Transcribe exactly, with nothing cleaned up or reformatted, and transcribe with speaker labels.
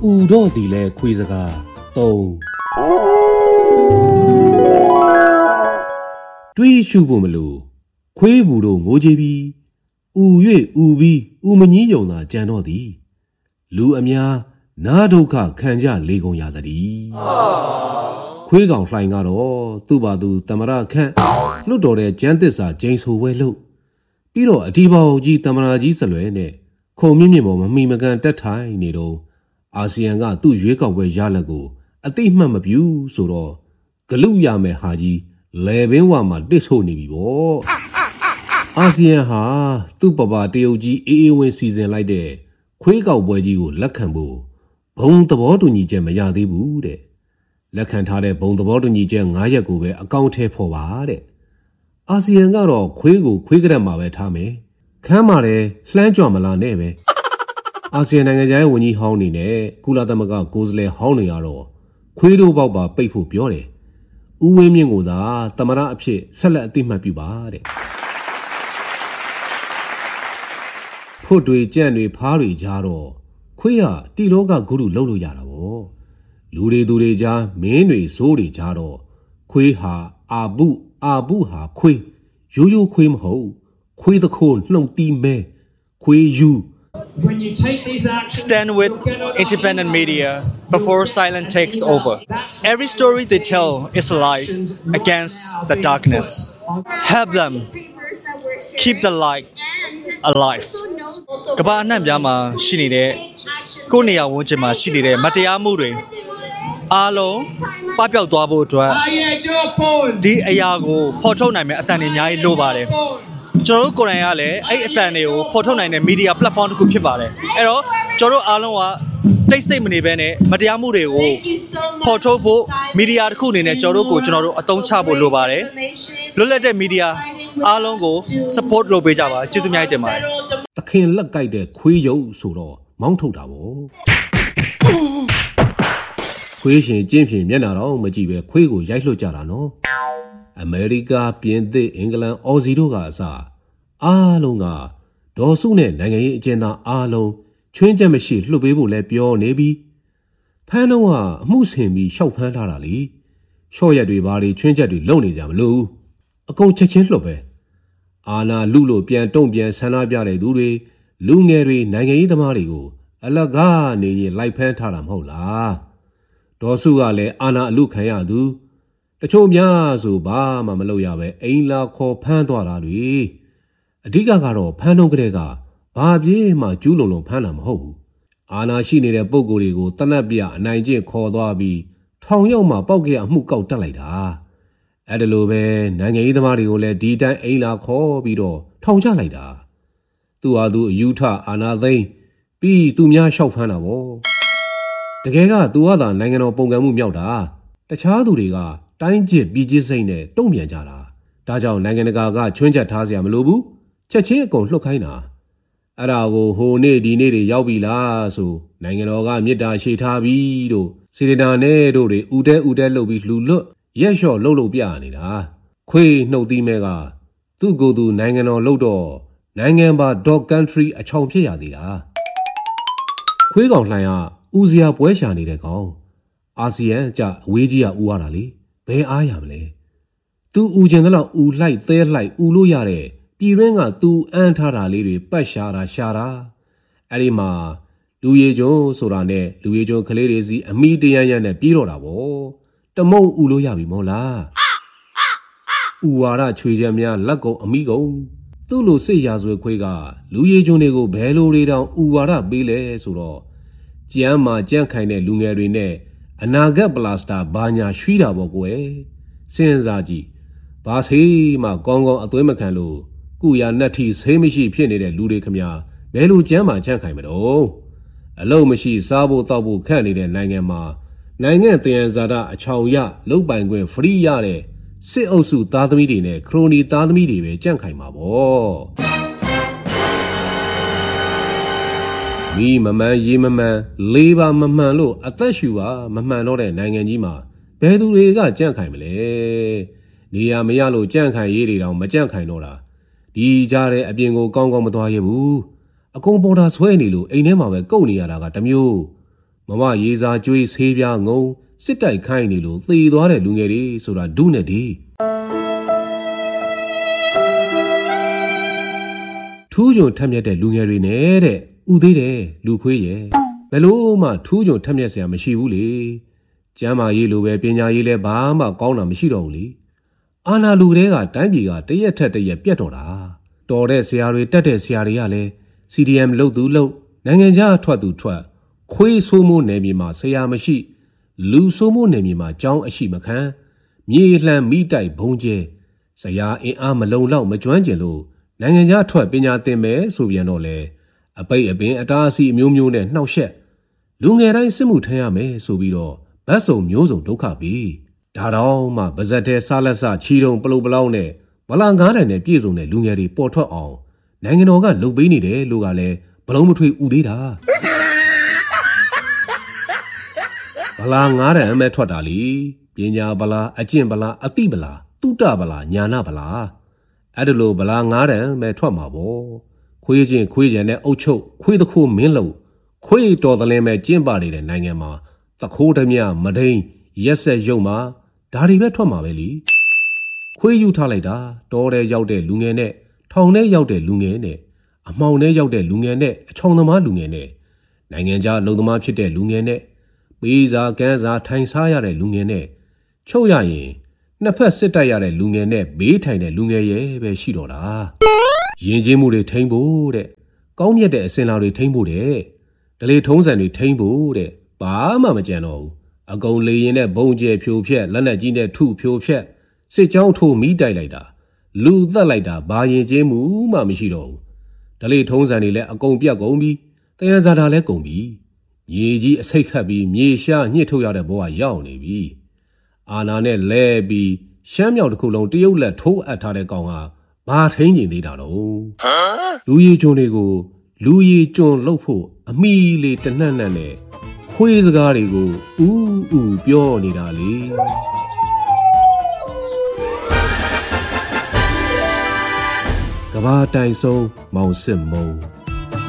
Speaker 1: တော့ဒီလဲခွေးစကားသုံးတွေးရှုဖို့မလို့ခွေးဘူးတို့ငိုကြည့်ပြီးဥ၍ဥပြီးဥမကြီးယုံသာကြံတော့သည်လူအများနာဒုက္ခခံကြလေကုန်ရသည်ခွေးကောင်လှိုင်ကတော့သူ့ဘာသူတမရခန့်လွတ်တော်တဲ့ကျန်းသစ္စာဂျိန်ဆိုဝဲလို့ပြီးတော့အဒီပေါကြီးတမရာကြီးစလွဲနဲ့ခုံမြင့်မြင့်ပေါ်မမှီမကန်တက်ထိုင်နေတော့အာဆီယံကသူ့ရွေးကောက်ပွဲရလဒ်ကိုအသိမှတ်မပြုဆိုတော့ဂလုရမယ်ဟာကြီးလေဘင်းဝမှာတစ်ဆို့နေပြီပေါ့အာဆီယံဟာသူ့ပပတရုတ်ကြီးအေးအေးဝင်းစီစဉ်လိုက်တဲ့ခွေးကောက်ပွဲကြီးကိုလက်ခံဖို့ဘုံသဘောတူညီချက်မရသေးဘူးတဲ့လက်ခံထားတဲ့ဘုံသဘောတူညီချက်၅ရက်ကိုပဲအကောင့်ထဲဖော်ပါတဲ့အာဆီယံကတော့ခွေးကိုခွေးကရက်မှာပဲထားမယ်ခမ်းပါတယ်လှမ်းကြွမလာနဲ့ပဲအာဆီယံနိုင်ငံခြားရေးဝန်ကြီးဟောင်းနေနဲ့ကုလသမဂ္ဂကိုယ်စားလှယ်ဟောင်းနေရတော့ခွေးတို့ပေါက်ပါပိတ်ဖို့ပြောတယ်ဦးဝင်းမြင့်ကိုသာသမရအဖြစ်ဆက်လက်အသိမှတ်ပြုပါတဲ့ဖို့တွေကြံ့တွေဖားတွေကြားတော့ခွေးကတီလောကဂုရုလှုပ်လို့ရတာပေါ့လူတွေသူတွေကြားမင်းတွေဇိုးတွေကြားတော့ခွေးဟာအာပုအာပုဟာခွေးရိုးရိုးခွေးမဟုတ်ခွေးသခိုးနှုတ်တီးမဲခွေးယူ
Speaker 2: When you take these actions, stand with independent media before silence takes over. Every story they tell is a light against the darkness. Help them keep the light alive. ကမ္ဘာအနှံ့ပြားမှာရှိနေတဲ့ကိုယ့်နေရာဝန်းကျင်မှာရှိနေတဲ့မတရားမှုတွေအားလုံးပပျောက်သွားဖို့အတွက်ဒီအရာကိုဖော်ထုတ်နိုင်မယ့်အတန်တွေအများကြီးလိုပါတယ်ကျွန်တော်တို့ကိုယ်တိုင်ကလည်းအဲ့အတန်တွေကိုဖော်ထုတ်နိုင်တဲ့ media platform တစ်ခုဖြစ်ပါတယ်အဲ့တော့ကျွန်တော်တို့အားလုံးကတိတ်ဆိတ်မနေဘဲနဲ့မတရားမှုတွေကိုဖော်ထုတ်ဖို့ media တစ်ခုအနေနဲ့ကျွန်တော်တို့ကိုကျွန်တော်တို့အသုံးချဖို့လိုပါတယ်လွတ်လပ်တဲ့ media အားလုံးကို support လုပ်ပေးကြပါကျေးဇူးများတင်ပါတယ်
Speaker 1: တခင်လက်ကြိုက်တဲ့ခွေးရုပ်ဆိုတော့မောင်းထုတ်တာပေါ့ခွေးရှင်ကျင်းဖြင်မျက်နှာတော့မကြည့်ပဲခွေးကိုရိုက်လွှတ်ကြတာနော်အမေရိကပြင်သစ်အင်္ဂလန်အော်စီတို့ကအစအားလုံးကဒေါ်စုနဲ့နိုင်ငံရေးအကျဉ်းသားအားလုံးချွင်းချက်မရှိလှုပ်ပေးဖို့လဲပြောနေပြီးဖမ်းတော့ကအမှုဆင်ပြီးရှောက်ဖမ်းထားတာလေရှော့ရက်တွေဘာတွေချွင်းချက်တွေလုံနေကြမလို့အကုန်ချက်ချင်းလှုပ်ပဲအာနာလူလို့ပြန်တုံ့ပြန်ဆန္ဒပြတဲ့သူတွေလူငယ်တွေနိုင်ငံရေးသမားတွေကိုအလကားနေရင်လိုက်ဖမ်းထားတာမဟုတ်လားဒေါ်စုကလည်းအာနာအလူခံရသူတချို့များဆိုဘာမှမလုပ်ရပဲအိမ်လာခေါ်ဖမ်းသွားတာတွေအဓိကကတော့ဖမ်းတော့ကလေးကဘာပြေးမှကျူးလုံလုံဖမ်းတာမဟုတ်ဘူးအာနာရှိနေတဲ့ပုံကိုယ်တွေကိုတနက်ပြအနိုင်ကျင့်ခေါ်သွားပြီးထောင်ရောက်မှပောက်ကရအမှုကောက်တက်လိုက်တာအဲ့ဒါလိုပဲနိုင်ငံရေးသမားတွေကိုလည်းဒီတိုင်းအိမ်လာခေါ်ပြီးတော့ထောင်ချလိုက်တာသူဟာသူအယူထအာနာသိန်းပြီးသူများလျှောက်ဖမ်းတာပေါ့တကယ်ကသူကသာနိုင်ငံတော်ပုံကံမှုမြောက်တာတခြားသူတွေကတိုင်းကျစ်ပြည်ကျစ်စိတ်နဲ့တုံ့ပြန်ကြတာဒါကြောင့်နိုင်ငံတကာကချွင်းချက်ထားစရာမလိုဘူးချက်ချင်းအကုန်လှုပ်ခိုင်းတာအဲ့ဒါကိုဟိုနေ့ဒီနေ့တွေရောက်ပြီလားဆိုနိုင်ငံတော်ကမြစ်တာရှေ့ထားပြီးတို့စီရနာနဲ့တို့တွေဥတဲဥတဲလှုပ်ပြီးလူလွတ်ရက်လျှော့လှုပ်လှုပ်ပြနေတာခွေးနှုတ်သီးမဲကသူ့ကိုယ်သူနိုင်ငံတော်လှုပ်တော့နိုင်ငံပါ dog country အချောင်ဖြစ်ရသေးတာခွေးကောင်လှိုင်ကဦးစရာပွဲရှာနေတဲ့ကောင်အာဆီယံကြအဝေးကြီးကဦးရတာလေဘယ်အားရမလဲသူဦးကျင်တော့ဦးလှိုက်သဲလှိုက်ဦးလို့ရတဲ့ပြည်ရင်းကသူအန်းထားတာလေးတွေပတ်ရှာတာရှာတာအဲ့ဒီမှာလူရည်ကျုံဆိုတာနဲ့လူရည်ကျုံကလေးတွေစီအမိတရရနဲ့ပြေးတော့တာဗောတမုံဦးလို့ရပြီမို့လားဦးဝါရချွေချက်များလက်ကုံအမိကုံသူ့လိုစိတ်ရာဇဝဲခွေးကလူရည်ကျုံတွေကိုဘယ်လိုတွေတောင်ဦးဝါရပေးလဲဆိုတော့ကြမ်းမှာကြမ်းခိုင်တဲ့လူငယ်တွေနဲ့အနာဂတ်ပလာစတာဘာညာရွှီးတာပေါ့ကွယ်စဉ်းစားကြည့်ဘာဆေးမှကောင်းကောင်းအသွေးမခံလို့ကုရနတ်ထီဆေးမရှိဖြစ်နေတဲ့လူတွေခမဘယ်လိုကြမ်းမှကြမ်းခိုင်မတော့အလုံးမရှိစားဖို့တောက်ဖို့ခန့်နေတဲ့နိုင်ငံမှာနိုင်ငံတည်ရန်ဇာတာအချောင်ရလုတ်ပိုင်ခွင့်ဖရီးရတဲ့စစ်အုပ်စုသားသမီးတွေနဲ့ခရိုနီသားသမီးတွေပဲကြမ်းခိုင်မှာပေါ့မိမမှန်ရေးမမှန်လေးပါမမှန်လို့အသက်ရှူပါမမှန်တော့တဲ့နိုင်ငံကြီးမှာဘယ်သူတွေကကြန့်ခိုင်မလဲနေရမရလို့ကြန့်ခိုင်ရေးတွေတောင်မကြန့်ခိုင်တော့တာဒီကြားတဲ့အပြင်ကိုကောင်းကောင်းမသွားရဘူးအကုန်ပေါ်တာဆွဲနေလို့အိမ်ထဲမှာပဲကုတ်နေရတာကတမျိုးမမရေးစားကျွေးဆေးပြားငုံစစ်တိုက်ခိုင်းနေလို့သေသွားတဲ့လူငယ်တွေဆိုတာဒုနဲ့ဒီထူးချွန်ထက်မြက်တဲ့လူငယ်တွေနဲ့တဲ့ဥသေးတယ်လူခွေးရဲ့ဘယ်လို့မှထူးချွန်ထက်မြက်စရာမရှိဘူးလေကျမ်းမာရေးလိုပဲပညာရေးလည်းဘာမှကောင်းတာမရှိတော့ဘူးလေအာနာလူတွေကတိုင်းပြည်ကတရက်ထက်တရက်ပြတ်တော့တာတော်တဲ့ဆရာတွေတက်တဲ့ဆရာတွေကလည်း စီ ဒီ အမ် လုတ်သူလုတ်နိုင်ငံခြားထွက်သူထွက်ခွေးဆိုးမိုးနယ်မြေမှာဆရာမရှိလူဆိုးမိုးနယ်မြေမှာကျောင်းအရှိမခံမြေလှန်မိတိုက်ဘုံကျဲဆရာအင်အားမလုံလောက်မကျွမ်းကျင်လို့နိုင်ငံခြားထွက်ပညာသင်မယ်ဆိုပြန်တော့လေအပိတ်အပင်အတားအဆီးအမျိုးမျိုးနဲ့နှောက်ယှက်လူငယ်တိုင်းစစ်မှုထမ်းရမယ်ဆိုပြီးတော့ဗတ်စုံမျိုးစုံဒုက္ခပြီးဒါတော့မှဗဇက်တဲ့စားလက်စချီတုံပလုတ်ပလောင်းနဲ့ဗလာငါးတိုင်နဲ့ပြည့်စုံတဲ့လူငယ်တွေပေါ်ထွက်အောင်နိုင်ငံတော်ကလှုပ်ပေးနေတယ်လို့ကလည်းဘလုံးမထွေဥသေးတာဗလာငါးတိုင်အမဲထွက်တာလीပညာဗလာအကျင့်ဗလာအတိဗလာတုတဗလာညာနာဗလာအဲ့ဒါလိုဗလာငါးတိုင်မဲထွက်မှာပေါ့ခွေးချင်းခွေးကျန်နဲ့အုတ်ချုပ်ခွေးတခိုးမင်းလုံခွေးတော်သလင်းမဲ့ကျင့်ပနေတဲ့နိုင်ငံမှာသခိုးဓမြမဒိန်ရက်ဆက်ရုံမှာဒါတွေပဲထွက်မှာပဲလीခွေးယူထားလိုက်တာတောထဲရောက်တဲ့လူငယ်နဲ့ထောင်ထဲရောက်တဲ့လူငယ်နဲ့အမှောင်ထဲရောက်တဲ့လူငယ်နဲ့အချောင်သမားလူငယ်နဲ့နိုင်ငံခြားလုံသမားဖြစ်တဲ့လူငယ်နဲ့ပေးစာကန်းစာထိုင်စားရတဲ့လူငယ်နဲ့ချုပ်ရရင်နှစ်ဖက်စစ်တိုက်ရတဲ့လူငယ်နဲ့ဘေးထိုင်တဲ့လူငယ်ရဲ့ပဲရှိတော့တာယဉ်ကျေးမှုတွေထိမ့်ဖို့တဲ့ကောင်းမြတ်တဲ့အစင်လာတွေထိမ့်ဖို့တဲ့ဒလေထုံးစံတွေထိမ့်ဖို့တဲ့ဘာမှမကြံတော့ဘူးအကုန်လေရင်နဲ့ဘုံကျဲဖြိုဖျက်လက်နက်ကြီးနဲ့ထုဖြိုဖျက်စစ်ကြောင်းထိုးမိတိုက်လိုက်တာလူသက်လိုက်တာဘာရင်ကျေးမှုမှမရှိတော့ဘူးဒလေထုံးစံတွေလည်းအကုန်ပြတ်ကုန်ပြီတရားစာတာလည်းကုန်ပြီမြေကြီးအစိတ်ခတ်ပြီးမြေရှားညှစ်ထုတ်ရတဲ့ဘဝရောက်နေပြီအာနာနဲ့လဲပြီးရှမ်းမြောက်တစ်ခုလုံးတရုတ်လက်ထိုးအပ်ထားတဲ့ကောင်ဟာဘာထိန်ကျင်သေးတာတော့လူရီကျွန်းတွေကိုလူရီကျွန်းလှုပ်ဖို့အမိလေးတနှက်နှက်နဲ့ခွေးစကားတွေကိုဥဥပြောနေတာလေကဘာတိုင်ဆုံးမောင်စစ်မုံ